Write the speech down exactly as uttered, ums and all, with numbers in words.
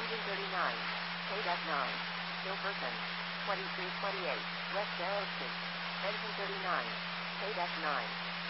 Engine thirty-nine. K nine. Still person. twenty-three twenty-eight. West Arrow Street. Engine thirty-nine. K nine.